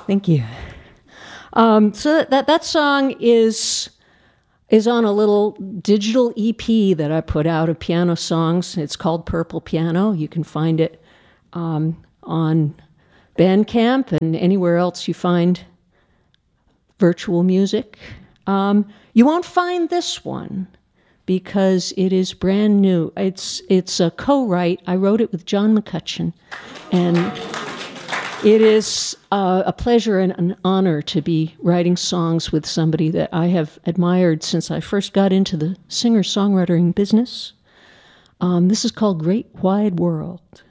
Thank you. So that song is on a little digital EP that I put out of piano songs. It's called Purple Piano. You can find it on Bandcamp and anywhere else you find virtual music. You won't find this one because it is brand new. It's a co-write. I wrote it with John McCutcheon, and it is a pleasure and an honor to be writing songs with somebody that I have admired since I first got into the singer-songwriting business. This is called Great Wide World.